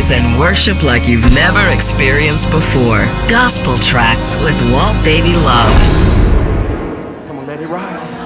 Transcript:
praise and worship like you've never experienced before. Gospel Tracks with Walt Baby Love. Come on, let it rise.